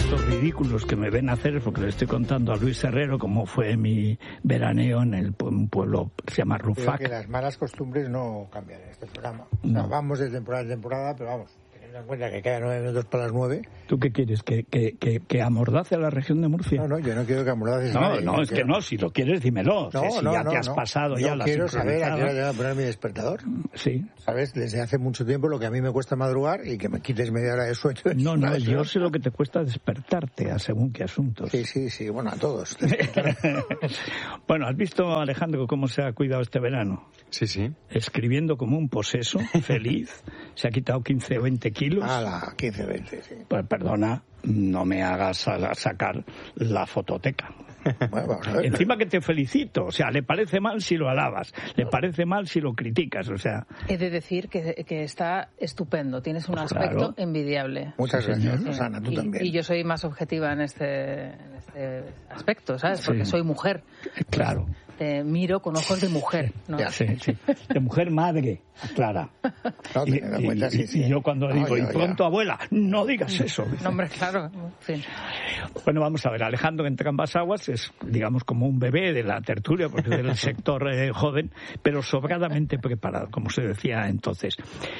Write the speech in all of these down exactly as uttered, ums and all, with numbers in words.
estos ridículos que me ven hacer es porque le estoy contando a Luis Herrero cómo fue mi veraneo en el, un pueblo que se llama Rufac. Creo que las malas costumbres no cambian en este programa. O sea, no. Vamos de temporada en temporada, pero vamos, teniendo en cuenta que quedan nueve minutos para las nueve. ¿Tú qué quieres? ¿Que, que, que, que amordace a la región de Murcia? No, no, yo no quiero que amordaces. No, nadie, no, no es quiero... que no, si lo quieres dímelo. No, o sea, si no, ya no, te has no. pasado yo ya la quiero saber a qué hora sincronizada. tengo que poner mi despertador. Sí. ¿Sabes? Desde hace mucho tiempo lo que a mí me cuesta madrugar y que me quites media hora de sueño. No, no, yo sé lo que te cuesta despertarte a según qué asuntos. Sí, sí, sí, bueno, a todos. Bueno, ¿has visto, Alejandro, cómo se ha cuidado este verano? Sí, sí. Escribiendo como un poseso, feliz. Se ha quitado quince o veinte kilos. Ala, quince, veinte, sí. Pues perdona, no me hagas sacar la fototeca. Bueno, vamos a ver. Encima que te felicito, o sea, le parece mal si lo alabas, le parece mal si lo criticas, o sea... He de decir que, que está estupendo, tienes un Pues aspecto claro. envidiable. Muchas Sí, gracias, señor. Susana, tú y, también. y yo soy más objetiva en este, en este aspecto, ¿sabes? Porque Sí. soy mujer. Claro. Te miro con ojos de mujer, ¿no? Ya. Sí, sí. De mujer madre, Clara. No, Y, teniendo en cuenta, sí, y- sí. y yo cuando No, digo, ya, y ya. pronto abuela, no digas eso. No, hombre, claro. En fin. Bueno, vamos a ver, Alejandro entre ambas aguas es, digamos, como un bebé de la tertulia, porque es del sector eh, joven, pero sobradamente preparado, como se decía entonces.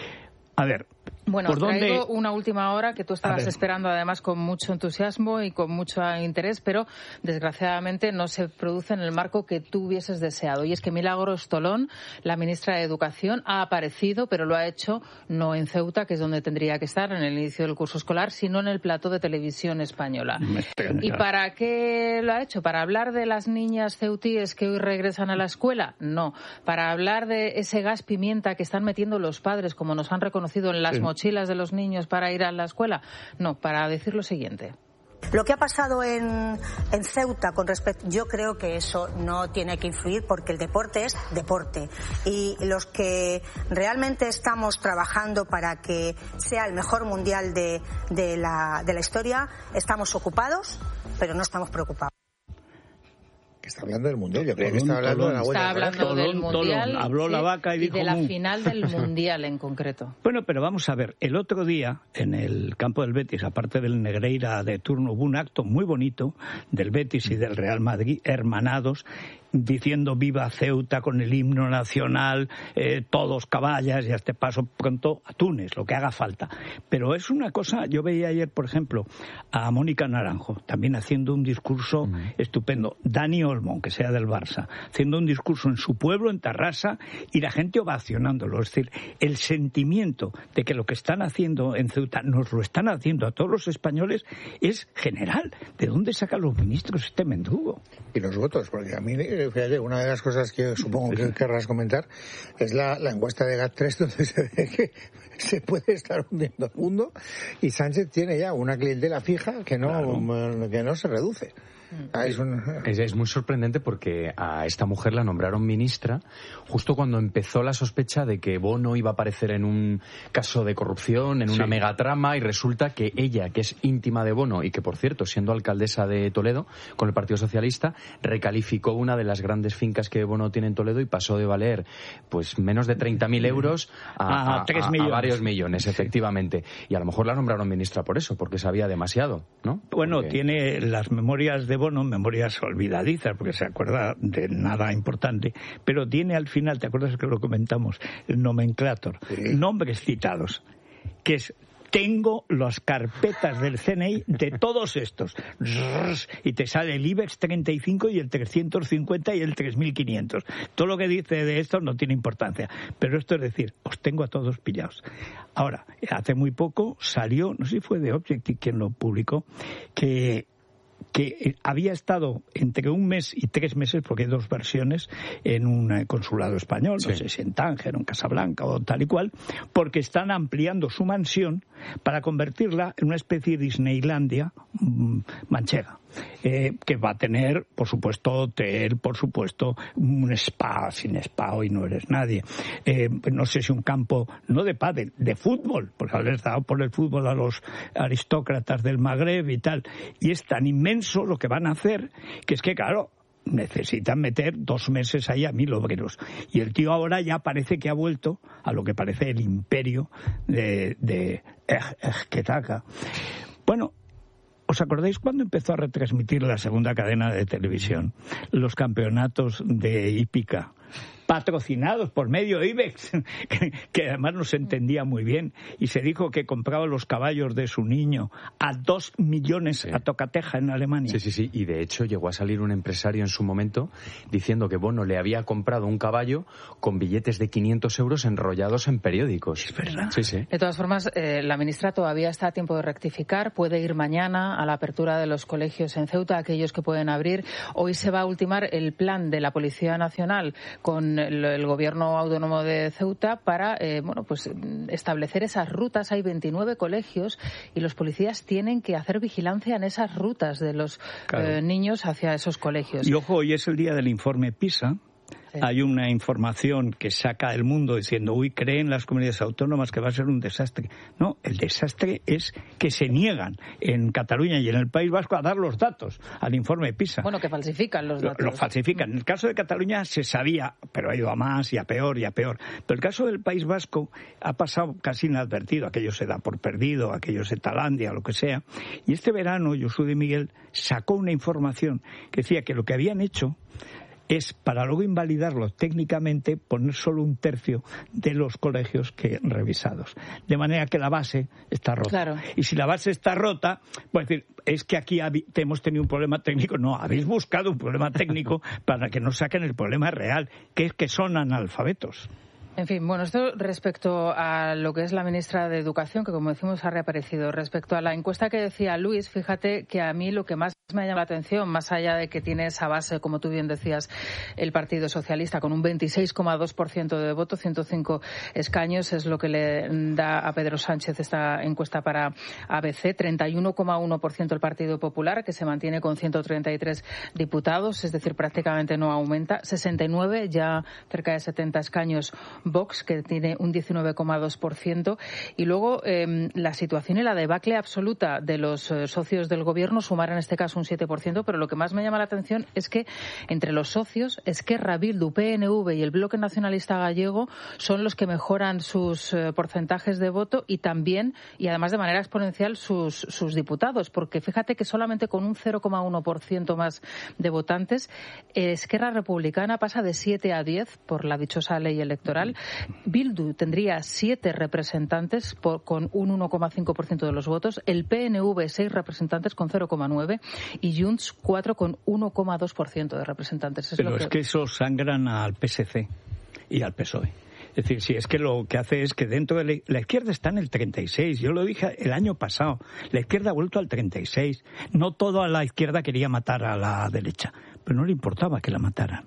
A ver, Bueno, ¿por dónde...? traigo una última hora que tú estabas ver. esperando además con mucho entusiasmo y con mucho interés, pero desgraciadamente no se produce en el marco que tú hubieses deseado. Y es que Milagros Tolón, la ministra de Educación, ha aparecido, pero lo ha hecho no en Ceuta, que es donde tendría que estar en el inicio del curso escolar, sino en el plató de televisión española. Me extraña. ¿Y para qué lo ha hecho? ¿Para hablar de las niñas ceutíes que hoy regresan a la escuela? No. ¿Para hablar de ese gas pimienta que están metiendo los padres, como nos han reconocido en las Sí. mochilas de los niños para ir a la escuela? No, para decir lo siguiente. Lo que ha pasado en, en Ceuta con respecto, yo creo que eso no tiene que influir porque el deporte es deporte y los que realmente estamos trabajando para que sea el mejor mundial de, de, la, de la historia estamos ocupados, pero no estamos preocupados. Está hablando del mundial, yo creo que Tolón, está hablando de la Tolón. vuelta. Está hablando Tolón, del Tolón. mundial Habló la vaca y dijo de la mu. final del mundial en concreto. Bueno, pero vamos a ver, el otro día en el campo del Betis, aparte del Negreira de turno, hubo un acto muy bonito del Betis y del Real Madrid hermanados, diciendo viva Ceuta con el himno nacional, eh, todos caballas y a este paso pronto a Túnez, lo que haga falta. Pero es una cosa, yo veía ayer, por ejemplo, a Mónica Naranjo, también haciendo un discurso mm. estupendo, Dani Olmo, que sea del Barça, haciendo un discurso en su pueblo, en Tarrasa, y la gente ovacionándolo. Es decir, el sentimiento de que lo que están haciendo en Ceuta nos lo están haciendo a todos los españoles es general. ¿De dónde sacan los ministros este mendrugo? Y los votos, porque a mí, fíjate, una de las cosas que supongo que querrás comentar es la, la encuesta de GAT tres, donde se ve que se puede estar hundiendo el mundo y Sánchez tiene ya una clientela fija que no, claro. que no se reduce. Ah, es, un... es, es muy sorprendente porque a esta mujer la nombraron ministra justo cuando empezó la sospecha de que Bono iba a aparecer en un caso de corrupción, en una sí. megatrama, y resulta que ella, que es íntima de Bono y que, por cierto, siendo alcaldesa de Toledo con el Partido Socialista, recalificó una de las grandes fincas que Bono tiene en Toledo y pasó de valer pues menos de treinta mil euros a, a, a, a, a varios millones, efectivamente. Y a lo mejor la nombraron ministra por eso, porque sabía demasiado, ¿no? Bueno, porque... tiene las memorias de Bono, memorias olvidadizas, porque se acuerda de nada importante, pero tiene al final, ¿te acuerdas que lo comentamos? El nomenclator, sí. nombres citados, que es: tengo las carpetas del C N I de todos estos. Y te sale el IBEX treinta y cinco y el trescientos cincuenta y el tres mil quinientos. Todo lo que dice de esto no tiene importancia. Pero esto es decir, os tengo a todos pillados. Ahora, hace muy poco salió, no sé si fue de Objective quien lo publicó, que que había estado entre un mes y tres meses, porque hay dos versiones, en un consulado español, sí. no sé si en Tánger o en Casablanca o tal y cual, porque están ampliando su mansión para convertirla en una especie de Disneylandia mmm, manchega. Eh, que va a tener, por supuesto, hotel, por supuesto, un spa. Sin spa hoy no eres nadie. Eh, no sé si un campo, no de pádel, de fútbol, porque haberles dado por el fútbol a los aristócratas del Magreb y tal. Y es tan inmenso lo que van a hacer, que es que, claro, necesitan meter dos meses ahí a mil obreros. Y el tío ahora ya parece que ha vuelto a lo que parece el imperio de, de Ejketaka. Bueno, ¿Os acordáis cuando empezó a retransmitir la segunda cadena de televisión los campeonatos de hípica? Patrocinados por medio de IBEX, que, que además no se entendía muy bien, y se dijo que compraba los caballos de su niño a dos millones sí. a tocateja en Alemania. Sí, sí, sí, y de hecho llegó a salir un empresario en su momento diciendo que Bono le había comprado un caballo con billetes de quinientos euros enrollados en periódicos. Es verdad. Sí, sí. De todas formas, eh, la ministra todavía está a tiempo de rectificar, puede ir mañana a la apertura de los colegios en Ceuta, aquellos que pueden abrir. Hoy se va a ultimar el plan de la Policía Nacional con El, el gobierno autónomo de Ceuta para eh, bueno pues establecer esas rutas. Hay veintinueve colegios y los policías tienen que hacer vigilancia en esas rutas de los claro. eh, niños hacia esos colegios. Y ojo, hoy es el día del informe PISA. Sí. Hay una información que saca el mundo diciendo, uy, creen las comunidades autónomas que va a ser un desastre. No, el desastre es que se niegan en Cataluña y en el País Vasco a dar los datos al informe PISA. Bueno, que falsifican los datos. Lo, lo falsifican. En el caso de Cataluña se sabía, pero ha ido a más y a peor y a peor. Pero el caso del País Vasco ha pasado casi inadvertido. Aquello se da por perdido, aquello se talandia, lo que sea. Y este verano Josu de Miguel sacó una información que decía que lo que habían hecho es, para luego invalidarlo técnicamente, poner solo un tercio de los colegios que revisados. De manera que la base está rota. Claro. Y si la base está rota, pues decir, es que aquí hemos tenido un problema técnico. No, habéis buscado un problema técnico para que no saquen el problema real, que es que son analfabetos. En fin, bueno, esto respecto a lo que es la ministra de Educación, que como decimos ha reaparecido. Respecto a la encuesta que decía Luis, fíjate que a mí lo que más me llama la atención, más allá de que tiene esa base, como tú bien decías, el Partido Socialista, con un veintiséis coma dos por ciento de voto, ciento cinco escaños, es lo que le da a Pedro Sánchez esta encuesta para A B C, treinta y uno coma uno por ciento el Partido Popular, que se mantiene con ciento treinta y tres diputados, es decir, prácticamente no aumenta, sesenta y nueve, ya cerca de setenta escaños Vox, que tiene un diecinueve coma dos por ciento, y luego eh, la situación y la debacle absoluta de los eh, socios del Gobierno, sumar en este caso un siete por ciento, pero lo que más me llama la atención es que entre los socios, Esquerra, Bildu, P N V y el Bloque Nacionalista Gallego son los que mejoran sus eh, porcentajes de voto y también, y además de manera exponencial, sus, sus diputados, porque fíjate que solamente con un cero coma uno por ciento más de votantes, eh, Esquerra Republicana pasa de siete a diez por la dichosa ley electoral. Bildu tendría siete representantes por, con un uno coma cinco por ciento de los votos, el P N V seis representantes con cero coma nueve y Junts cuatro con uno coma dos por ciento de representantes. Es Pero lo es que... que eso sangran al P S C y al P S O E. Es decir, si es que lo que hace es que dentro de la, la izquierda está en el treinta y seis. Yo lo dije el año pasado. La izquierda ha vuelto al treinta y seis. No toda la izquierda quería matar a la derecha, pero no le importaba que la mataran.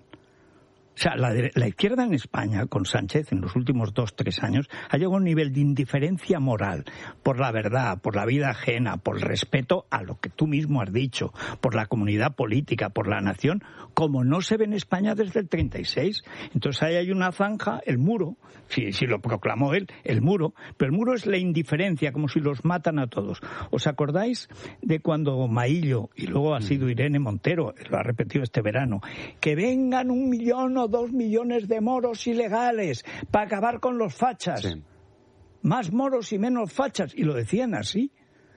O sea, la, la izquierda en España, con Sánchez, en los últimos dos, tres años, ha llegado a un nivel de indiferencia moral por la verdad, por la vida ajena, por el respeto a lo que tú mismo has dicho, por la comunidad política, por la nación, como no se ve en España desde el treinta y seis. Entonces ahí hay una zanja, el muro, si, si lo proclamó él, el muro, pero el muro es la indiferencia, como si los matan a todos. ¿Os acordáis de cuando Maillo, y luego ha sido Irene Montero, lo ha repetido este verano, que vengan un millón o dos millones de moros ilegales para acabar con los fachas? Sí. Más moros y menos fachas. Y lo decían así.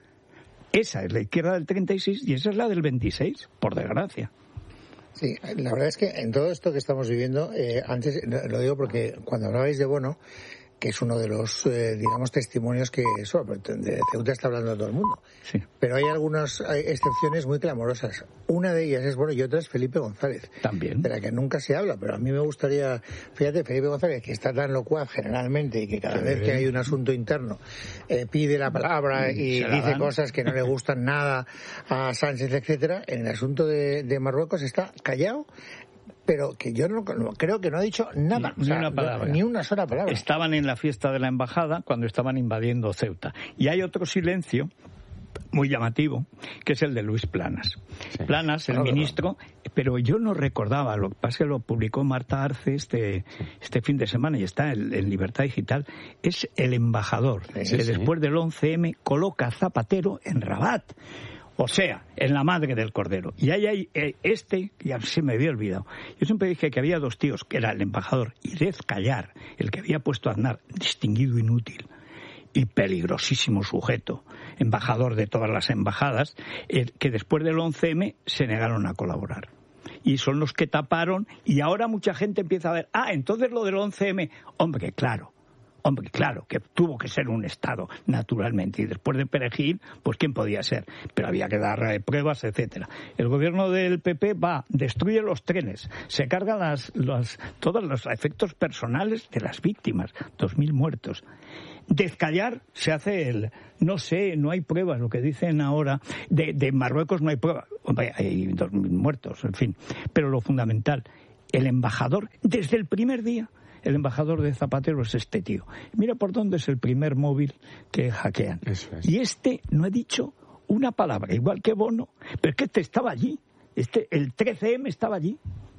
Esa es la izquierda del treinta y seis y esa es la del veintiséis, por desgracia. Sí, la verdad es que en todo esto que estamos viviendo, eh, antes lo digo porque cuando hablabais de Bono, que es uno de los, eh, digamos, testimonios que eso, de Ceuta está hablando todo el mundo. Sí. Pero hay algunas hay excepciones muy clamorosas. Una de ellas es Bono y otra es Felipe González. También. De la que nunca se habla, pero a mí me gustaría, fíjate, Felipe González, que está tan locuaz generalmente y que cada sí. vez que hay un asunto interno eh, pide la palabra y se dice cosas que no le gustan nada a Sánchez, etcétera. En el asunto de, de Marruecos está callado, pero que yo no, creo que no ha dicho nada, ni, o sea, ni una palabra, ni una sola palabra. Estaban en la fiesta de la embajada cuando estaban invadiendo Ceuta. Y hay otro silencio muy llamativo, que es el de Luis Planas. Sí. Planas, el claro, ministro, pero yo no recordaba, lo que pasa es que lo publicó Marta Arce este, este fin de semana y está en, en Libertad Digital, es el embajador sí, que sí. después del once eme coloca a Zapatero en Rabat. O sea, en la madre del Cordero. Y ahí hay eh, este, ya se me había olvidado. Yo siempre dije que había dos tíos, que era el embajador y Dez Callar, el que había puesto a Aznar, distinguido inútil, y peligrosísimo sujeto, embajador de todas las embajadas, eh, que después del once eme se negaron a colaborar. Y son los que taparon, y ahora mucha gente empieza a ver, ah, entonces lo del once eme, hombre, claro. Hombre, claro, que tuvo que ser un Estado, naturalmente. Y después de Perejil, pues ¿quién podía ser? Pero había que dar eh, pruebas, etcétera. El gobierno del P P va, destruye los trenes, se carga las, las, todos los efectos personales de las víctimas, dos mil muertos. Descallar se hace el, no sé, no hay pruebas, lo que dicen ahora, de, de Marruecos no hay pruebas, hay dos mil muertos, en fin. Pero lo fundamental, el embajador, desde el primer día, el embajador de Zapatero es este tío. Mira por dónde es el primer móvil que hackean. Eso es. Y este no ha dicho una palabra, igual que Bono, pero es que este estaba allí. Este, el trece eme estaba allí.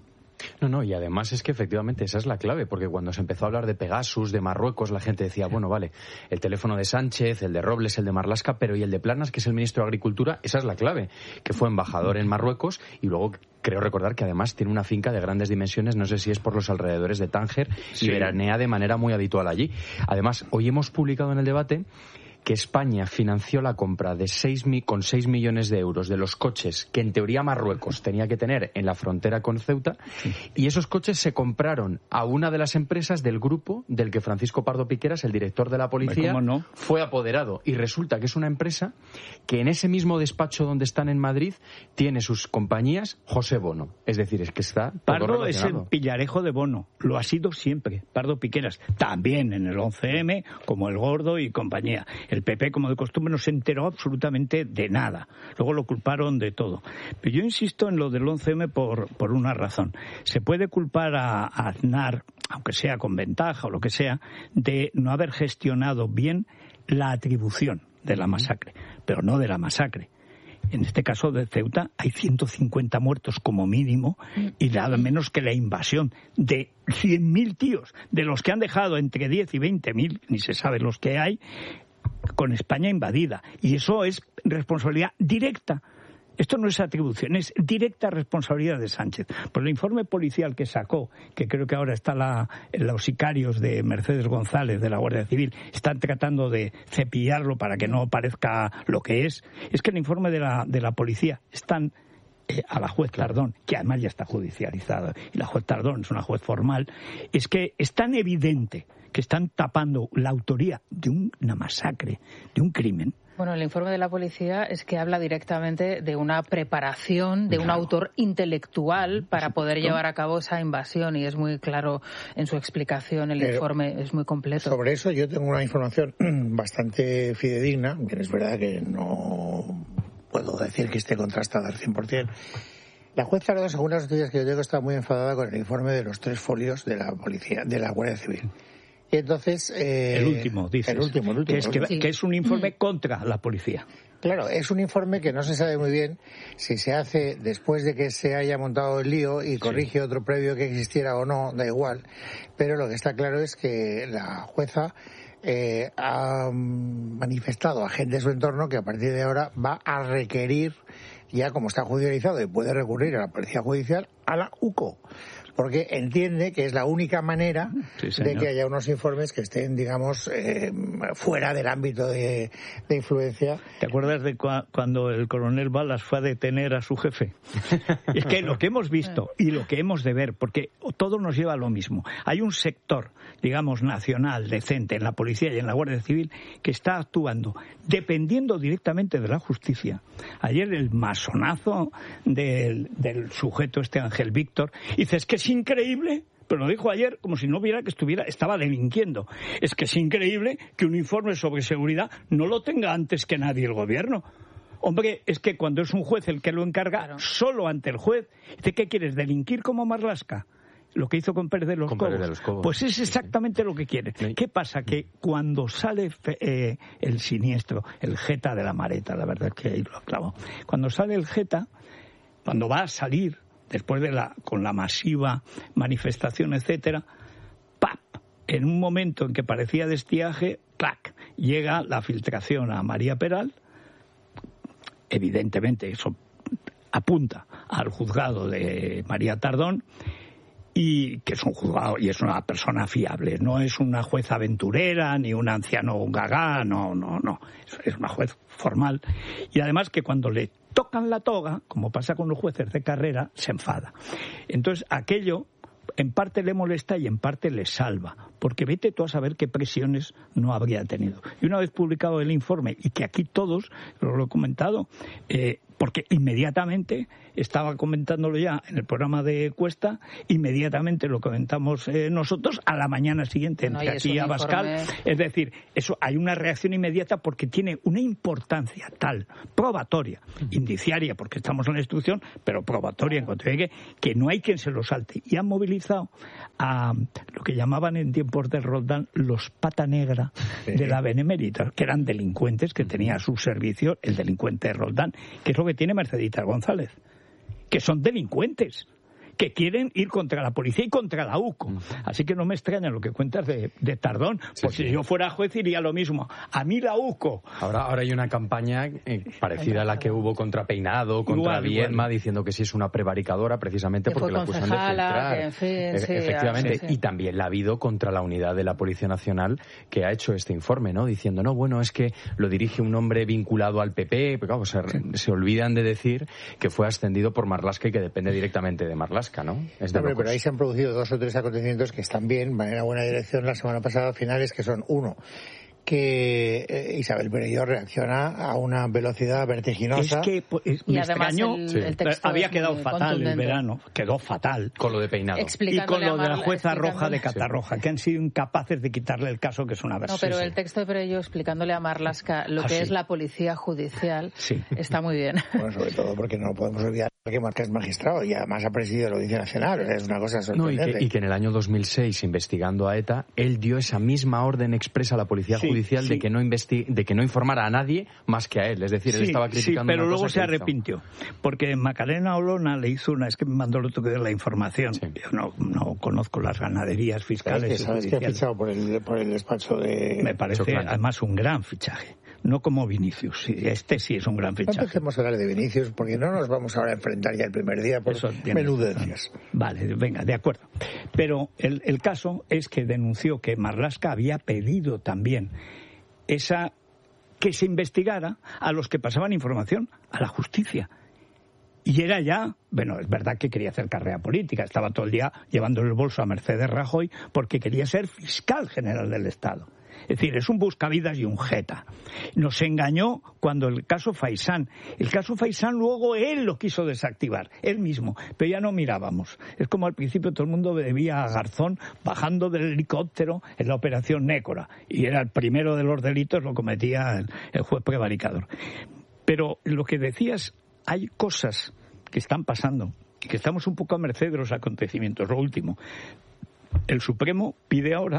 No, no, y además es que efectivamente esa es la clave, porque cuando se empezó a hablar de Pegasus, de Marruecos, la gente decía, bueno, vale, el teléfono de Sánchez, el de Robles, el de Marlaska, pero ¿y el de Planas, que es el ministro de Agricultura? Esa es la clave, que fue embajador en Marruecos y luego creo recordar que además tiene una finca de grandes dimensiones, no sé si es por los alrededores de Tánger, sí. Y veranea de manera muy habitual allí. Además, hoy hemos publicado en el debate que España financió la compra de seis mi, con seis millones de euros de los coches que en teoría Marruecos tenía que tener en la frontera con Ceuta, sí. Y esos coches se compraron a una de las empresas del grupo del que Francisco Pardo Piqueras, el director de la policía, ¿cómo no? Fue apoderado. Y resulta que es una empresa que en ese mismo despacho donde están en Madrid tiene sus compañías José Bono. Es decir, es que está todo Pardo es relacionado. el pillarejo de Bono, lo ha sido siempre, Pardo Piqueras, también en el once eme, como el Gordo y compañía. El P P, como de costumbre, no se enteró absolutamente de nada. Luego lo culparon de todo. Pero yo insisto en lo del once eme por, por una razón. Se puede culpar a, a Aznar, aunque sea con ventaja o lo que sea, de no haber gestionado bien la atribución de la masacre, pero no de la masacre. En este caso de Ceuta hay ciento cincuenta muertos como mínimo y nada menos que la invasión de cien mil tíos, de los que han dejado entre diez y veinte mil, ni se sabe los que hay, con España invadida. Y eso es responsabilidad directa. Esto no es atribución, es directa responsabilidad de Sánchez. Por el informe policial que sacó, que creo que ahora está la, los sicarios de Mercedes González de la Guardia Civil, están tratando de cepillarlo para que no parezca lo que es. Es que el informe de la, de la policía están eh, a la juez Tardón, que además ya está judicializada, y la juez Tardón es una juez formal, es que es tan evidente que están tapando la autoría de una masacre, de un crimen. Bueno, el informe de la policía es que habla directamente de una preparación de claro. un autor intelectual para poder llevar a cabo esa invasión, y es muy claro en su explicación, el Pero informe es muy completo. Sobre eso yo tengo una información bastante fidedigna, que es verdad que no puedo decir que esté contrastada al cien por ciento. La juez Tardón, según las noticias que yo tengo, está muy enfadada con el informe de los tres folios de la policía, de la Guardia Civil. Y entonces... Eh, el último, dices. El último, el último. Que es, que, sí. que es un informe contra la policía. Claro, es un informe que no se sabe muy bien si se hace después de que se haya montado el lío y corrige sí. otro previo que existiera o no, da igual. Pero lo que está claro es que la jueza eh, ha manifestado a gente de su entorno que a partir de ahora va a requerir, ya como está judicializado y puede recurrir a la policía judicial, a la U C O. Porque entiende que es la única manera sí, de que haya unos informes que estén, digamos, eh, fuera del ámbito de, de influencia. ¿Te acuerdas de cua- cuando el coronel Balas fue a detener a su jefe? Es que lo que hemos visto y lo que hemos de ver, porque todo nos lleva a lo mismo. Hay un sector, digamos, nacional, decente, en la policía y en la Guardia Civil, que está actuando dependiendo directamente de la justicia. Ayer el masonazo del, del sujeto este Ángel Víctor, dice, es que es increíble, pero lo dijo ayer como si no viera que estuviera, estaba delinquiendo. Es que es increíble que un informe sobre seguridad no lo tenga antes que nadie el gobierno. Hombre, es que cuando es un juez el que lo encarga, claro. solo ante el juez, dice, ¿qué quieres, delinquir como Marlaska? Lo que hizo con Pérez de los, con Cobos. Pérez de los Cobos. Pues es exactamente lo que quiere. Sí. ¿Qué pasa? Que cuando sale eh, el siniestro, el Jeta de la Mareta, la verdad es que ahí lo aclavo, cuando sale el Jeta, cuando va a salir, después de la, con la masiva manifestación, etcétera, ¡pap! En un momento en que parecía destiaje, ¡clac! Llega la filtración a María Peral, evidentemente eso apunta al juzgado de María Tardón, y que es un juzgado y es una persona fiable, no es una juez aventurera ni un anciano gagá, no, no, no, es una juez formal, y además que cuando le tocan la toga, como pasa con los jueces de carrera, se enfada. Entonces aquello en parte le molesta y en parte le salva, porque vete tú a saber qué presiones no habría tenido. Y una vez publicado el informe, y que aquí todos, lo he comentado, eh, porque inmediatamente, estaba comentándolo ya en el programa de Cuesta, inmediatamente lo comentamos eh, nosotros a la mañana siguiente, entre no, aquí y Abascal. Informe... Es decir, eso hay una reacción inmediata porque tiene una importancia tal, probatoria, indiciaria, porque estamos en la instrucción, pero probatoria en cuanto llegue, que no hay quien se lo salte. Y han movilizado a lo que llamaban en tiempos de Roldán los pata negra de la Benemérita, que eran delincuentes que tenía a su servicio el delincuente de Roldán, que es lo que tiene Mercedita González, que son delincuentes, que quieren ir contra la policía y contra la U C O. Así que no me extraña lo que cuentas de, de Tardón, sí, porque sí. Si yo fuera juez diría lo mismo. A mí la U C O. Ahora, ahora hay una campaña eh, parecida a la que hubo contra Peinado, contra Viedma, diciendo que sí es una prevaricadora precisamente porque la acusan de filtrar. En fin, e- sí, efectivamente. Sí, sí. Y también la ha habido contra la unidad de la Policía Nacional que ha hecho este informe, ¿no? Diciendo, no, bueno, es que lo dirige un hombre vinculado al P P, pero claro, se, sí. se olvidan de decir que fue ascendido por Marlaska y que depende directamente de Marlaska. ¿No? Es de Hombre, pero ahí se han producido dos o tres acontecimientos que están bien, van en la buena dirección la semana pasada, finales, que son, uno, que eh, Isabel Perelló reacciona a una velocidad vertiginosa. Es que pues, me extrañó, el, sí. el había quedado fatal el verano, quedó fatal. Con lo de Peinado. Y con lo de la jueza Roja de Catarroja, sí. que han sido incapaces de quitarle el caso, que es una versión. No, pero sí, el sí. texto de Perelló explicándole a Marlaska lo ah, que sí. es la policía judicial sí. está muy bien. Bueno, sobre todo porque no podemos olvidar que Marca es magistrado y además ha presidido la Audiencia Nacional, o sea, es una cosa sorprendente. No, y, que, y que en el año dos mil seis, investigando a ETA, él dio esa misma orden expresa a la policía sí, judicial sí. de que no investi- de que no informara a nadie más que a él, es decir, sí, él estaba criticando sí, pero una luego cosa se que arrepintió, hizo. Porque Macarena Olona le hizo una, es que me mandó el otro que dio la información, sí. yo no, no conozco las ganaderías fiscales. ¿Sabes que, ¿sabes que ha fichado por el, por el despacho de... Me parece Choclán. Además un gran fichaje. No como Vinicius, este sí es un gran fichaje. No empecemos a hablar de Vinicius porque no nos vamos ahora a enfrentar ya el primer día por menudencias. Vale, venga, de acuerdo. Pero el, el caso es que denunció que Marlaska había pedido también esa que se investigara a los que pasaban información a la justicia. Y era ya, bueno, es verdad que quería hacer carrera política, estaba todo el día llevando el bolso a Mercedes Rajoy porque quería ser fiscal general del Estado. Es decir, es un buscavidas y un jeta. Nos engañó cuando el caso Faisán. El caso Faisán luego él lo quiso desactivar, él mismo, pero ya no mirábamos. Es como al principio todo el mundo debía a Garzón bajando del helicóptero en la operación Nécora. Y era el primero de los delitos, lo cometía el, el juez prevaricador. Pero lo que decías, hay cosas que están pasando y que estamos un poco a merced de los acontecimientos. Lo último, el Supremo pide ahora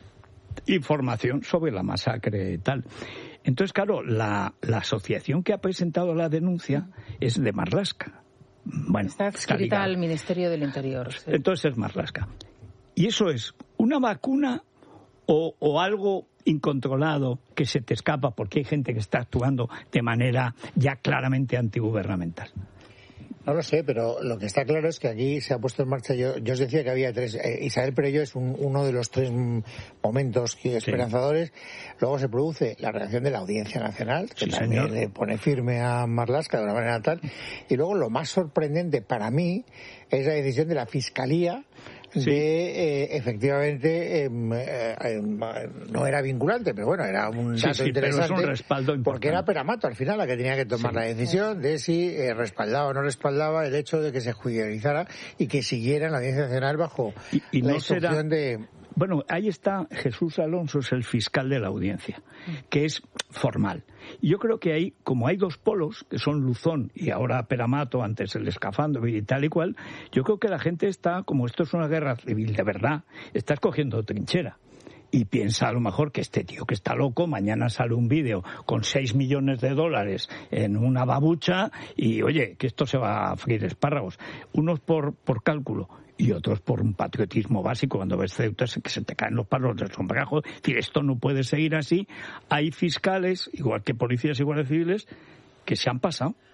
información sobre la masacre tal. Entonces, claro, la, la asociación que ha presentado la denuncia es de Marlaska. Bueno, está adscrita al Ministerio del Interior. Sí. Entonces es Marlaska. Y eso es una vacuna o, o algo incontrolado que se te escapa porque hay gente que está actuando de manera ya claramente antigubernamental. No lo sé, pero lo que está claro es que aquí se ha puesto en marcha, yo, yo os decía que había tres, eh, Isabel Perelló es un, uno de los tres momentos esperanzadores, sí. Luego se produce la reacción de la Audiencia Nacional, que sí, también señor. Le pone firme a Marlaska de una manera tal, y luego lo más sorprendente para mí es la decisión de la Fiscalía de sí. eh, efectivamente eh, eh, no era vinculante, pero bueno, era un dato sí, sí, interesante, pero es un respaldo importante. Porque era Peramato al final la que tenía que tomar sí. la decisión de si eh, respaldaba o no respaldaba el hecho de que se judicializara y que siguiera en la Audiencia Nacional bajo y, y la no instrucción será... de... Bueno, ahí está Jesús Alonso, es el fiscal de la audiencia, que es formal. Y yo creo que ahí, como hay dos polos, que son Luzón y ahora Peramato, antes el Escafandro y tal y cual, yo creo que la gente está, como esto es una guerra civil de verdad, está escogiendo trinchera. Y piensa a lo mejor que este tío que está loco, mañana sale un vídeo con seis millones de dólares en una babucha y, oye, que esto se va a freír espárragos. Unos por, por cálculo y otros por un patriotismo básico. Cuando ves Ceuta que se te caen los palos del sombrajo. Es decir, esto no puede seguir así. Hay fiscales, igual que policías y guardias civiles, que se han pasado.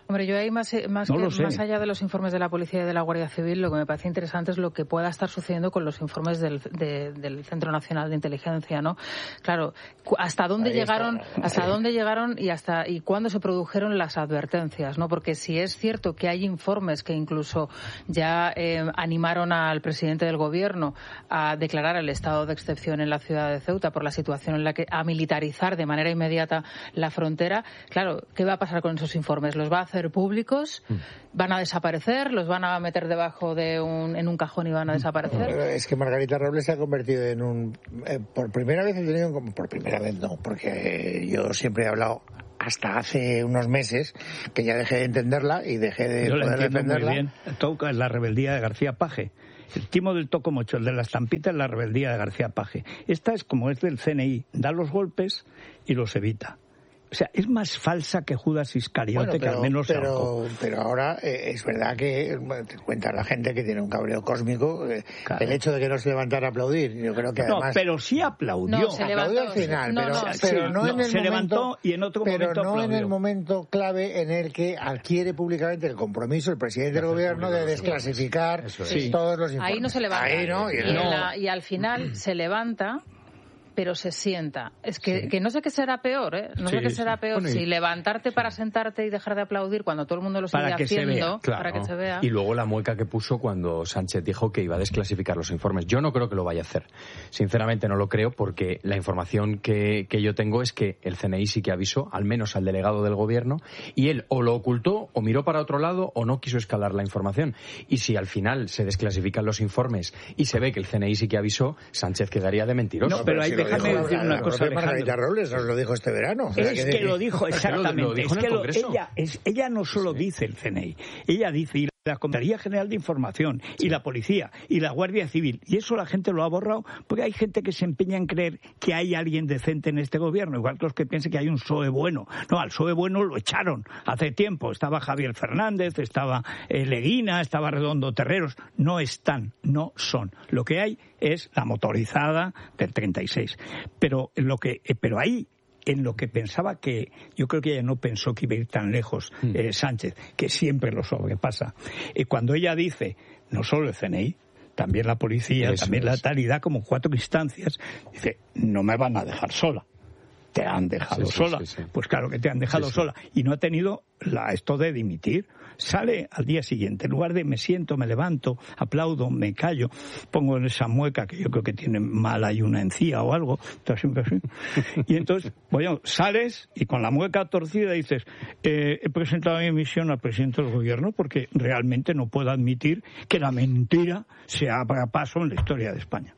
Hombre, yo ahí más, más, no que, más allá de los informes de la Policía y de la Guardia Civil, lo que me parece interesante es lo que pueda estar sucediendo con los informes del, de, del Centro Nacional de Inteligencia, ¿no? Claro, hasta dónde ahí llegaron, está. hasta dónde llegaron y hasta y cuándo se produjeron las advertencias, ¿no? Porque si es cierto que hay informes que incluso ya eh, animaron al presidente del Gobierno a declarar el estado de excepción en la ciudad de Ceuta por la situación en la que a militarizar de manera inmediata la frontera, claro, ¿qué va a pasar con esos informes? ¿Los va a hacer públicos? ¿Van a desaparecer? ¿Los van a meter debajo de un en un cajón y van a desaparecer? Es que Margarita Robles se ha convertido en un... Eh, por primera vez he tenido... Por primera vez no, porque yo siempre he hablado hasta hace unos meses que ya dejé de entenderla y dejé de yo poder defenderla. Muy bien. Toca la rebeldía de García Paje. El timo del tocomocho, el de la estampita, es la rebeldía de García Paje. Esta es como es del C N I, da los golpes y los evita. O sea, es más falsa que Judas Iscariote, bueno, pero, que al menos... Pero, pero ahora eh, es verdad que bueno, te cuenta la gente que tiene un cabreo cósmico. Eh, claro. El hecho de que no se levantara a aplaudir, yo creo que además... No, pero sí aplaudió. No, se aplaudió al final, no, pero no, pero sí, no, no en el se momento... levantó y en otro pero momento no aplaudió. En el momento clave en el que adquiere públicamente el compromiso el presidente del gobierno de desclasificar sí. todos los informes. Ahí no se levanta. Ahí no, y, y, no. La, y al final se levanta... pero se sienta. Es que, sí. que no sé qué será peor, ¿eh? No sí, sé qué será peor bueno, y... si levantarte para sentarte y dejar de aplaudir cuando todo el mundo lo sigue haciendo, claro. para que se vea. Y luego la mueca que puso cuando Sánchez dijo que iba a desclasificar los informes. Yo no creo que lo vaya a hacer. Sinceramente no lo creo porque la información que, que yo tengo es que el C N I sí que avisó, al menos al delegado del gobierno, y él o lo ocultó o miró para otro lado o no quiso escalar la información. Y si al final se desclasifican los informes y se ve que el C N I sí que avisó, Sánchez quedaría de mentiroso. No, pero hay déjame decir una cosa, Margarita Robles nos lo dijo este verano. Es que, que lo dijo exactamente. Lo dijo es que lo, ella, es, ella no solo sí. dice el C N I, ella dice y la Contraloría General de Información sí. y la Policía y la Guardia Civil. Y eso la gente lo ha borrado porque hay gente que se empeña en creer que hay alguien decente en este gobierno, igual que los que piensen que hay un P S O E bueno. No, al P S O E bueno lo echaron hace tiempo. Estaba Javier Fernández, estaba eh, Leguina, estaba Redondo Terreros. No están, no son. Lo que hay es la motorizada del treinta y seis. Pero lo que, eh, pero ahí, en lo que pensaba que, yo creo que ella no pensó que iba a ir tan lejos eh, Sánchez, que siempre lo sobrepasa. Eh, cuando ella dice, no solo el C N I, también la policía, Eso también es. la talidad, como cuatro instancias, dice, no me van a dejar sola. Te han dejado sí, sí, sola. Sí, sí. Pues claro que te han dejado sí, sí. sola. Y no ha tenido la, esto de dimitir. Sale al día siguiente, en lugar de me siento, me levanto, aplaudo, me callo, pongo en esa mueca que yo creo que tiene mala y una encía o algo, siempre así. Y entonces, bueno, sales y con la mueca torcida dices, eh, he presentado mi misión al presidente del gobierno porque realmente no puedo admitir que la mentira se abra paso en la historia de España.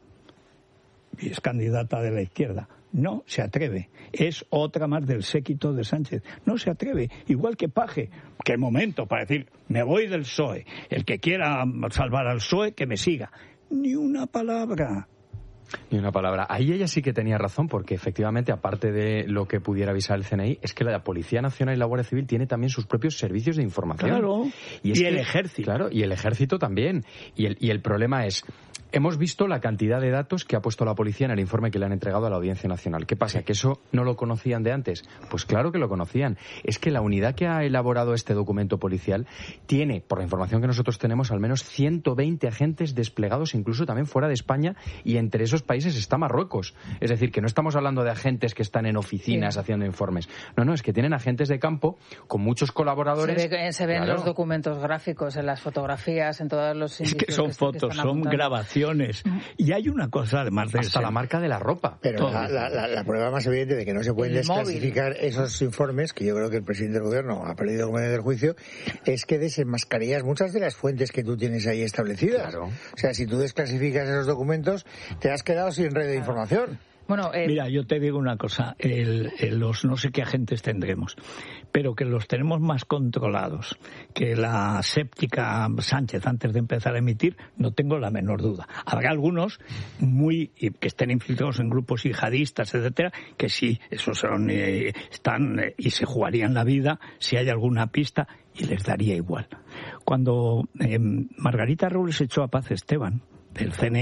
Y es candidata de la izquierda. No se atreve. Es otra más del séquito de Sánchez. No se atreve. Igual que Paje. Qué momento para decir, me voy del P S O E. El que quiera salvar al P S O E, que me siga. Ni una palabra. Ni una palabra. Ahí ella sí que tenía razón, porque efectivamente, aparte de lo que pudiera avisar el C N I, es que la Policía Nacional y la Guardia Civil tiene también sus propios servicios de información. Claro. Y, es y que, el Ejército. Claro, y el Ejército también. Y el, y el problema es... Hemos visto la cantidad de datos que ha puesto la policía en el informe que le han entregado a la Audiencia Nacional. ¿Qué pasa? ¿Que eso no lo conocían de antes? Pues claro que lo conocían. Es que la unidad que ha elaborado este documento policial tiene, por la información que nosotros tenemos, al menos ciento veinte agentes desplegados incluso también fuera de España, y entre esos países está Marruecos. Es decir, que no estamos hablando de agentes que están en oficinas sí. haciendo informes. No, no, es que tienen agentes de campo con muchos colaboradores. Se, ve, se ven claro. los documentos gráficos, en las fotografías, en todos los indicios. Es que son que fotos, que son apuntando. grabaciones. Y hay una cosa, además de hasta ese... la marca de la ropa. Pero la, la, la, la prueba más evidente de que no se pueden el desclasificar móvil. Esos informes, que yo creo que el presidente del gobierno ha perdido con el juicio, es que desenmascarías muchas de las fuentes que tú tienes ahí establecidas. Claro. O sea, si tú desclasificas esos documentos, te has quedado sin red de información. Bueno, eh... Mira, yo te digo una cosa, el, el, los no sé qué agentes tendremos, pero que los tenemos más controlados que la séptica Sánchez antes de empezar a emitir, no tengo la menor duda. Habrá algunos muy que estén infiltrados en grupos yihadistas, etcétera, que sí, esos son, eh, están eh, y se jugarían la vida si hay alguna pista y les daría igual. Cuando eh, Margarita Robles echó a Paz Esteban del C N I,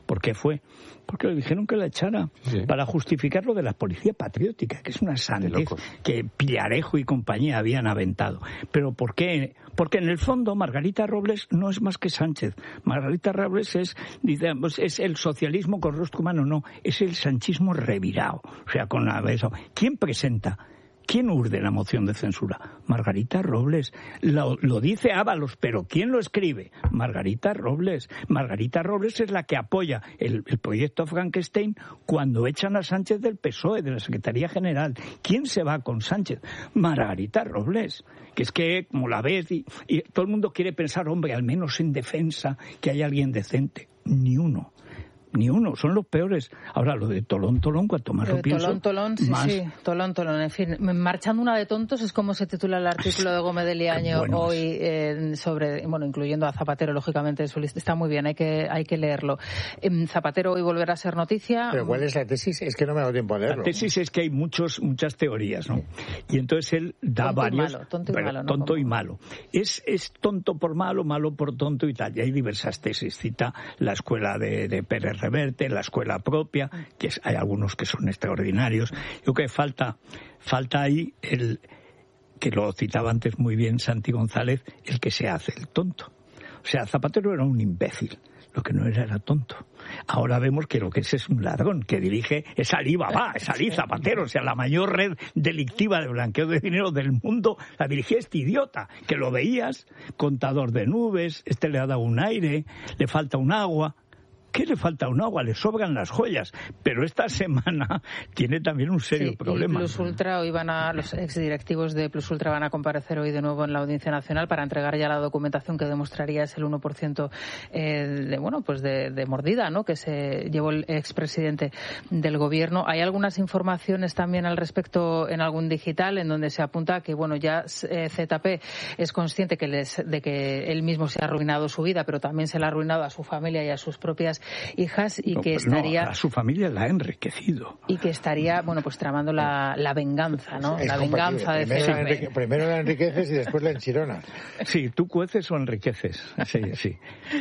¿Por qué fue? Porque le dijeron que la echara, sí, para justificar lo de la policía patriótica, que es una sandez que Pillarejo y compañía habían aventado. ¿Pero por qué? Porque en el fondo Margarita Robles no es más que Sánchez. Margarita Robles es, digamos, es el socialismo con rostro humano, no, es el sanchismo revirado. O sea, con la eso. ¿Quién presenta? ¿Quién urde la moción de censura? Margarita Robles. Lo, lo dice Ábalos, pero ¿quién lo escribe? Margarita Robles. Margarita Robles es la que apoya el, el proyecto Frankenstein cuando echan a Sánchez del P S O E, de la Secretaría General. ¿Quién se va con Sánchez? Margarita Robles. Que es que, como la ves, y, y todo el mundo quiere pensar, hombre, al menos en defensa, que hay alguien decente. Ni uno. Ni uno, son los peores. Ahora, lo de Tolón, Tolón, cuanto más lo pienso, Tolón, Tolón, sí, más... sí, Tolón, Tolón. En fin, marchando una de tontos es como se titula el artículo de Gómez de Liaño bueno hoy eh, sobre, bueno, incluyendo a Zapatero, lógicamente, en su lista. Está muy bien, hay que hay que leerlo. Eh, Zapatero hoy volverá a ser noticia. ¿Pero cuál es la tesis? Es que no me ha dado tiempo a leerlo. La tesis es que hay muchos muchas teorías, ¿no? Y entonces él da tonto varios... Y malo, tonto y bueno, malo, ¿no? Tonto Como... y malo. Es, es tonto por malo, malo por tonto y tal. Y hay diversas tesis. Cita la escuela de, de Pérez Reverte, la escuela propia, que es, hay algunos que son extraordinarios. Yo creo que falta, falta ahí el, que lo citaba antes muy bien Santi González, el que se hace el tonto. O sea, Zapatero era un imbécil, lo que no era era tonto. Ahora vemos que lo que es es un ladrón, que dirige, es Alibaba, es Ali Zapatero, o sea, la mayor red delictiva de blanqueo de dinero del mundo, la dirigía este idiota, que lo veías, contador de nubes, este le ha dado un aire, le falta un agua. ¿Qué le falta un agua? Le sobran las joyas. Pero esta semana tiene también un serio sí, problema. Y Plus Ultra, hoy van a, los exdirectivos de Plus Ultra van a comparecer hoy de nuevo en la Audiencia Nacional para entregar ya la documentación que demostraría ese uno por ciento eh, de, bueno, pues de, de mordida, ¿no?, que se llevó el expresidente del Gobierno. Hay algunas informaciones también al respecto en algún digital en donde se apunta que, bueno, ya eh, Z P es consciente que les, de que él mismo se ha arruinado su vida, pero también se le ha arruinado a su familia y a sus propias hijas y no, que estaría no, a su familia la ha enriquecido y que estaría bueno pues tramando la, la venganza, ¿no? Es la venganza de primero, la enrique, primero la enriqueces y después la enchironas. Sí, tú cueces o enriqueces. Sí, sí.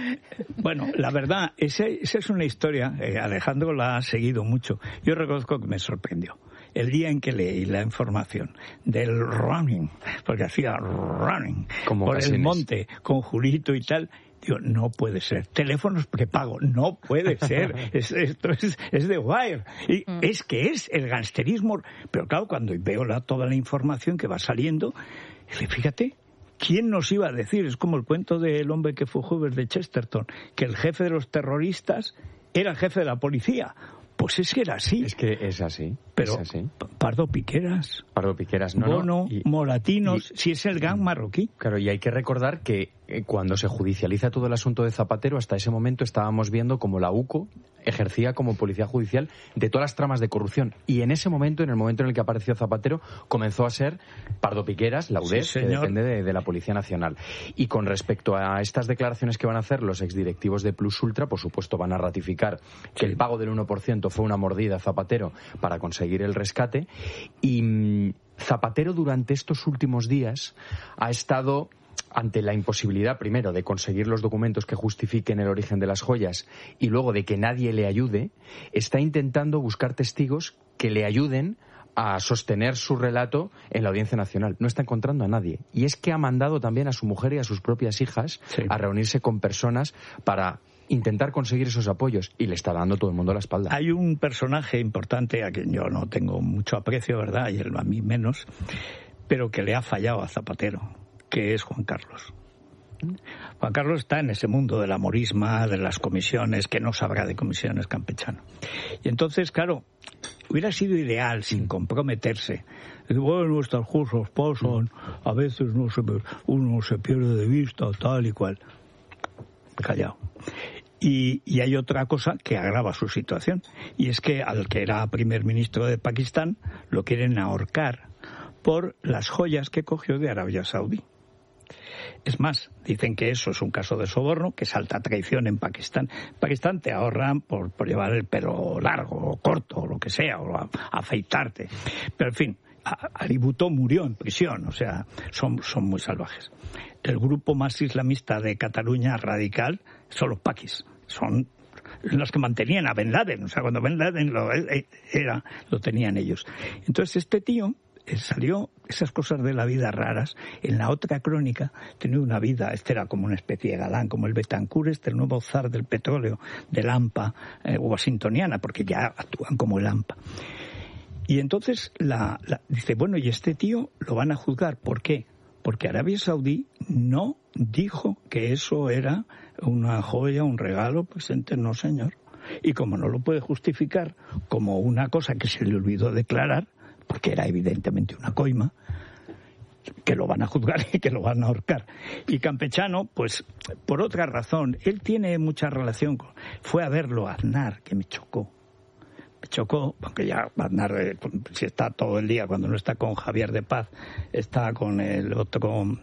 Bueno, la verdad, esa, esa es una historia, eh, Alejandro la ha seguido mucho. Yo reconozco que me sorprendió el día en que leí la información del running, porque hacía running como por ocasiones. El monte con Julito y tal. Digo, no puede ser. Teléfonos prepago, no puede ser. Es, esto es, es de Wire. Y mm. es que es el gangsterismo. Pero claro, cuando veo la, toda la información que va saliendo, fíjate, ¿quién nos iba a decir? Es como el cuento del hombre que fue Hoover de Chesterton, que el jefe de los terroristas era el jefe de la policía. Pues es que era así. Es que es así. Pero es así. Pardo Piqueras, Pardo Piqueras, no, Bono, no. Y, Moratinos, y, si es el gang marroquí. Claro, y hay que recordar que eh, cuando se judicializa todo el asunto de Zapatero, hasta ese momento estábamos viendo como la U C O ejercía como policía judicial de todas las tramas de corrupción. Y en ese momento, en el momento en el que apareció Zapatero, comenzó a ser Pardo Piqueras, la U D E S, sí, que depende de, de la Policía Nacional. Y con respecto a estas declaraciones que van a hacer los exdirectivos de Plus Ultra, por supuesto van a ratificar que el pago del uno por ciento fue una mordida a Zapatero para conseguir el rescate. Y mmm, Zapatero durante estos últimos días ha estado ante la imposibilidad, primero, de conseguir los documentos que justifiquen el origen de las joyas y luego de que nadie le ayude, está intentando buscar testigos que le ayuden a sostener su relato en la Audiencia Nacional. No está encontrando a nadie. Y es que ha mandado también a su mujer y a sus propias hijas sí. a reunirse con personas para intentar conseguir esos apoyos, y le está dando todo el mundo la espalda. Hay un personaje importante a quien yo no tengo mucho aprecio, ¿verdad? Y él a mí menos, pero que le ha fallado a Zapatero, que es Juan Carlos. Juan Carlos está en ese mundo de la morisma, de las comisiones, que no sabrá de comisiones, campechano. Y entonces, claro, hubiera sido ideal, sin comprometerse, decir, bueno, estas cosas pasan, a veces no se, uno se pierde de vista, tal y cual. Callado. Y, y hay otra cosa que agrava su situación, y es que al que era primer ministro de Pakistán lo quieren ahorcar por las joyas que cogió de Arabia Saudí. Es más, dicen que eso es un caso de soborno, que es alta traición en Pakistán. En Pakistán te ahorran por, por llevar el pelo largo o corto o lo que sea, o a, a afeitarte. Pero en fin, Ali Bhutto murió en prisión, o sea, son, son muy salvajes. El grupo más islamista de Cataluña radical son los paquis, son los que mantenían a Ben Laden. O sea, cuando Ben Laden lo, era, lo tenían ellos. Entonces este tío salió, esas cosas de la vida raras. En la otra crónica tenía una vida, este era como una especie de galán, como el Betancourt, este el nuevo zar del petróleo, del A M P A, eh, washingtoniana, porque ya actúan como el A M P A. Y entonces la, la, dice, bueno, y este tío lo van a juzgar. ¿Por qué? Porque Arabia Saudí no dijo que eso era una joya, un regalo, pues no, señor. Y como no lo puede justificar como una cosa que se le olvidó declarar, porque era evidentemente una coima, que lo van a juzgar y que lo van a ahorcar. Y Campechano, pues, por otra razón, él tiene mucha relación con... Fue a verlo a Aznar, que me chocó. Me chocó, porque ya Aznar, eh, si está todo el día, cuando no está con Javier de Paz, está con el otro, con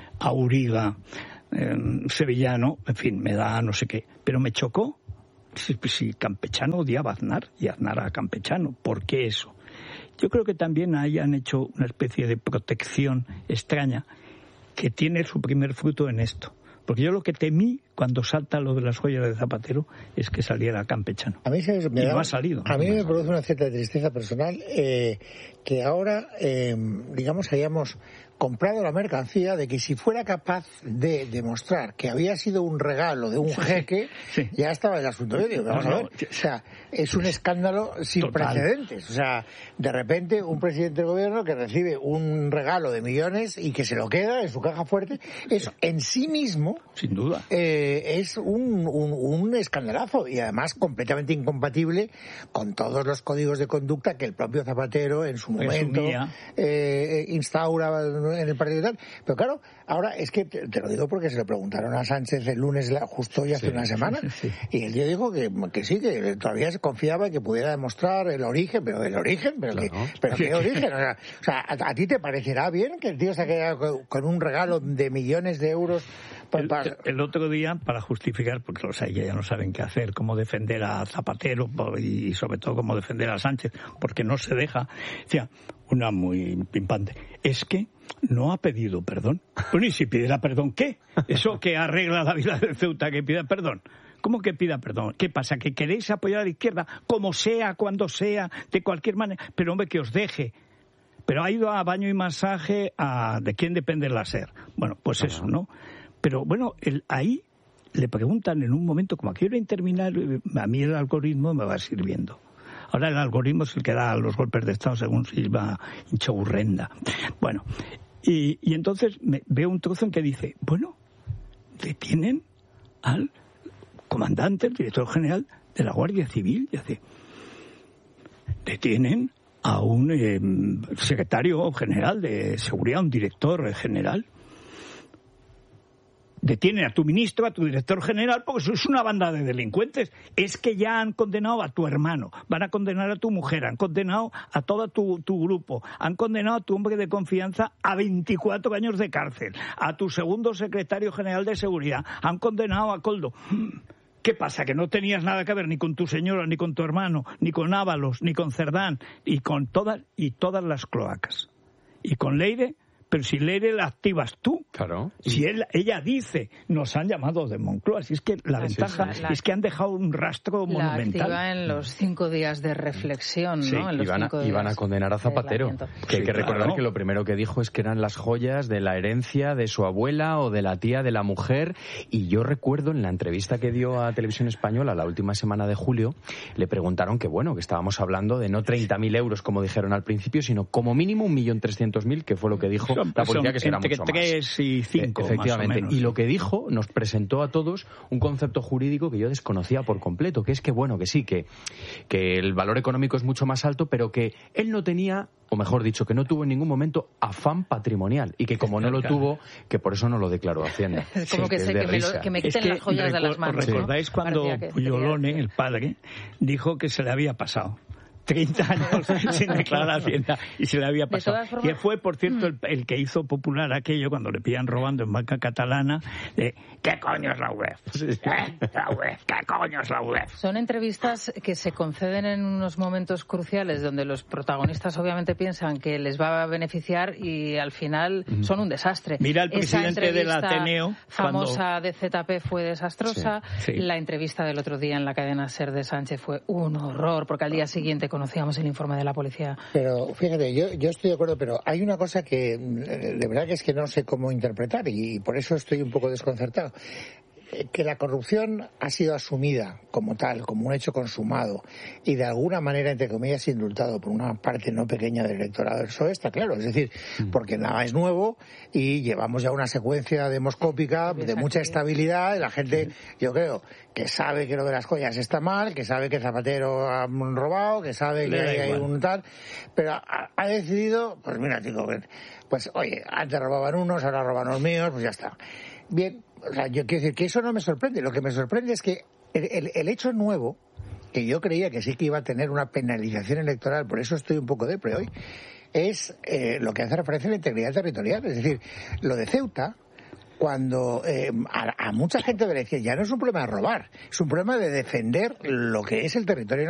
Auriga, eh, sevillano, en fin, me da no sé qué. Pero me chocó si, si Campechano odiaba a Aznar y Aznar a Campechano. ¿Por qué eso? Yo creo que también hayan hecho una especie de protección extraña que tiene su primer fruto en esto. Porque yo lo que temí cuando salta lo de las joyas de Zapatero es que saliera Campechano. A mí, se me y da, no ha salido. A mí no me ha produce salido. una cierta tristeza personal eh, que ahora, eh, digamos, hayamos comprado la mercancía de que si fuera capaz de demostrar que había sido un regalo de un jeque, sí, sí. ya estaba el asunto medio. Vamos no, no, a ver. O sea, es un escándalo sin total. precedentes. O sea, de repente un presidente del gobierno que recibe un regalo de millones y que se lo queda en su caja fuerte, eso en sí mismo, sin duda, eh, es un, un, un escandalazo y además completamente incompatible con todos los códigos de conducta que el propio Zapatero en su momento eh, instaura en el partido y tal. Pero claro, ahora es que te, te lo digo porque se lo preguntaron a Sánchez el lunes justo ya hace sí, una semana sí, sí, sí. y él yo dijo que, que sí, que todavía se confiaba en que pudiera demostrar el origen, pero el origen, pero, claro. que, pero ¿qué origen? O sea, o sea ¿a, ¿a ti te parecerá bien que el tío se quede con, con un regalo de millones de euros? El, el otro día, para justificar, porque los hay ya no saben qué hacer, cómo defender a Zapatero y sobre todo cómo defender a Sánchez, porque no se deja, decía, una muy pimpante, es que no ha pedido perdón. Bueno, y si pidiera perdón, ¿qué? Eso que arregla la vida de Ceuta, que pida perdón. ¿Cómo que pida perdón? ¿Qué pasa? ¿Que queréis apoyar a la izquierda? Como sea, cuando sea, de cualquier manera. Pero hombre, que os deje. Pero ha ido a baño y masaje a ¿de quién depende el láser? Bueno, pues eso, ¿no? Pero bueno, el, ahí le preguntan en un momento, como aquí era interminar, a mí el algoritmo me va sirviendo. Ahora el algoritmo es el que da los golpes de Estado según Silva Inchaurrenda. Bueno, y, y entonces me, veo un trozo en que dice, bueno, detienen al comandante, el director general de la Guardia Civil, y hace, detienen a un eh, secretario general de seguridad, un director general. Detienen a tu ministro, a tu director general, porque eso es una banda de delincuentes. Es que ya han condenado a tu hermano, van a condenar a tu mujer, han condenado a todo tu, tu grupo, han condenado a tu hombre de confianza a veinticuatro años de cárcel, a tu segundo secretario general de seguridad, han condenado a Coldo. ¿Qué pasa? ¿Que no tenías nada que ver ni con tu señora, ni con tu hermano, ni con Ábalos, ni con Cerdán, y con todas, y todas las cloacas? Y con Leire... Pero si Leire la activas tú, claro. Si él, ella dice, nos han llamado de Moncloa, si es que la, la ventaja sí, la, es que han dejado un rastro la monumental. La activa en los cinco días de reflexión, sí, ¿no? En los iban, cinco a, días iban a condenar a Zapatero. Que hay que sí, recordar claro. que lo primero que dijo es que eran las joyas de la herencia de su abuela o de la tía de la mujer. Y yo recuerdo en la entrevista que dio a Televisión Española la última semana de julio, le preguntaron que bueno, que estábamos hablando de no treinta mil euros como dijeron al principio, sino como mínimo un millón trescientos mil, que fue lo que dijo son, la policía, que será entre mucho tres más. Y cinco, efectivamente. Más o menos. Y lo que dijo nos presentó a todos un concepto jurídico que yo desconocía por completo, que es que bueno, que sí, que, que el valor económico es mucho más alto, pero que él no tenía, o mejor dicho, que no tuvo en ningún momento afán patrimonial y que como no lo tuvo, que por eso no lo declaró Hacienda. Es como sí, que, que, sé, que, me lo, que me quiten es que las joyas de las manos. ¿Recordáis ¿no? cuando Puyolone, el padre, dijo que se le había pasado? treinta años sin declarar Hacienda y se le había pasado. De formas... Y fue, por cierto, el, el que hizo popular aquello cuando le pillan robando en banca catalana de ¿qué coño es la U E F? ¿Eh? La U E F, ¿qué coño es la U E F? Son entrevistas que se conceden en unos momentos cruciales donde los protagonistas obviamente piensan que les va a beneficiar y al final mm. son un desastre. Mira el presidente del Ateneo famosa cuando... de Z P fue desastrosa. Sí, sí. La entrevista del otro día en la cadena SER de Sánchez fue un horror porque al día siguiente conocíamos el informe de la policía. Pero fíjate, yo, yo estoy de acuerdo, pero hay una cosa que de verdad que es que no sé cómo interpretar y por eso estoy un poco desconcertado. Que la corrupción ha sido asumida como tal, como un hecho consumado y de alguna manera, entre comillas, indultado por una parte no pequeña del electorado del P S O E, está claro. Es decir, porque nada es nuevo y llevamos ya una secuencia demoscópica de mucha estabilidad y la gente, yo creo, que sabe que lo de las joyas está mal, que sabe que Zapatero ha robado, que sabe que hay, hay un tal, pero ha, ha decidido, pues mira, chico, pues oye, antes robaban unos, ahora roban los míos, pues ya está. Bien, o sea, yo quiero decir que eso no me sorprende. Lo que me sorprende es que el, el, el hecho nuevo, que yo creía que sí que iba a tener una penalización electoral, por eso estoy un poco depre hoy, es eh, lo que hace referencia a la integridad territorial. Es decir, lo de Ceuta, cuando eh, a, a mucha gente le decía, ya no es un problema de robar, es un problema de defender lo que es el territorio